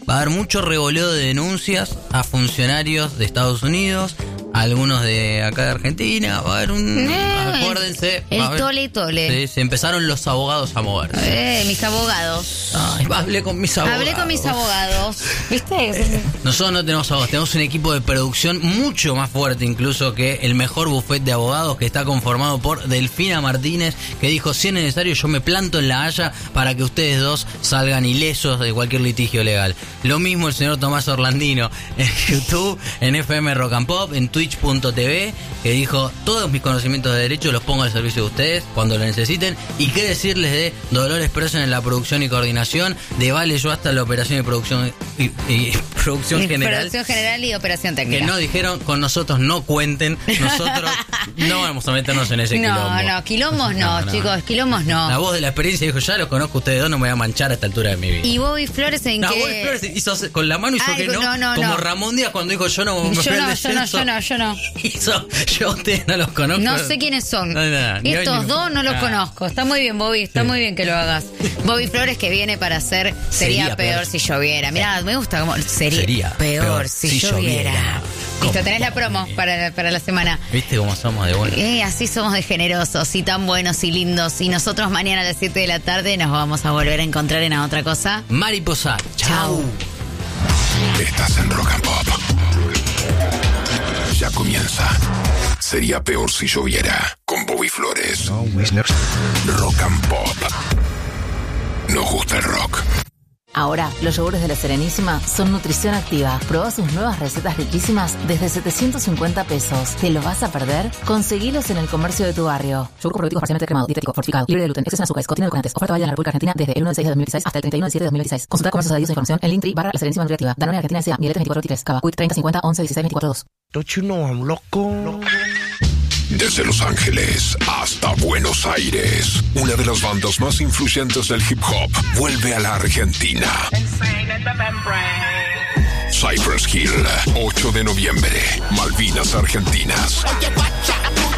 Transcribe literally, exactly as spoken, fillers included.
va a haber mucho revoleo de denuncias a funcionarios de Estados Unidos, a algunos de acá de Argentina. Va a haber un... Eh, acuérdense. El haber, tole tole. Sí, se empezaron los abogados a moverse. Eh, mis abogados. Ay, hablé con mis abogados. Hablé con mis abogados. ¿Viste? Eh, nosotros no tenemos abogados, tenemos un equipo de producción mucho más fuerte incluso que el mejor bufete de abogados, que está conformado por Delfina Martínez, que dijo: si es necesario yo me planto en la Haya para que ustedes dos salgan ilesos de cualquier litigio legal. Lo mismo el señor Tomás Orlandino en YouTube, en F M Rock and Pop, en Twitch punto t v, que dijo: todos mis conocimientos de derecho los pongo al servicio de ustedes cuando lo necesiten. Y qué decirles de Dolores Preso en la producción y coordinación, de Vale Yo hasta la operación y producción y, y producción y general. Producción general y operación técnica. Que no dijeron: con nosotros no cuenten, nosotros no vamos a meternos en ese no, quilombo. No, no, quilombos no, no, no, chicos, quilombos no. La voz de la experiencia dijo: ya los conozco ustedes dos, no me voy a manchar a esta altura de mi vida. ¿Y Bobby Flores en no, qué? No, Bobby Flores hizo con la mano hizo Ay, que no, no, no como no. Ramón Díaz cuando dijo: yo no me yo fui no, al yo no, yo no, yo no. Hizo, yo a ustedes no los conozco. No sé quiénes son. No, no, no, Estos ni, dos no los ah. conozco. Está muy bien, Bobby, está sí. muy bien que lo hagas. Bobby Flores, que viene para hacer Sería, sería peor, peor si lloviera. Mirá, me gusta como Sería, sería peor, peor si, si lloviera. lloviera. Listo, tenés la promo para, para la semana. ¿Viste cómo somos de buenos? Eh, así somos de generosos y tan buenos y lindos. Y nosotros mañana a las siete de la tarde nos vamos a volver a encontrar en A Otra Cosa. Mariposa. Chau. Estás en Rock and Pop. Ya comienza. Sería peor si lloviera. Con Bobby Flores. No, Rock and Pop. Nos gusta el rock. Ahora, los yogures de La Serenísima son nutrición activa. Probá sus nuevas recetas riquísimas desde setecientos cincuenta pesos. ¿Te lo vas a perder? Conseguilos en el comercio de tu barrio. Yogur con probióticos parcialmente cremado, dietético, fortificado, libre de gluten, exceso en azúcares, contiene edulcorantes. Oferta válida en la República Argentina desde el uno de seis de dos mil dieciséis hasta el treinta y uno de siete de dos mil dieciséis. Consulta comercios adheridos e información en Linktree barra La Serenísima Nutriactiva. Danone Argentina S A, Mieletes veinticuatro veintitrés, Cava, Quick treinta cincuenta once dieciséis veinticuatro dos. Don't you know I'm loco? loco. Desde Los Ángeles hasta Buenos Aires, una de las bandas más influyentes del hip hop vuelve a la Argentina. Cypress Hill, ocho de noviembre, Malvinas Argentinas.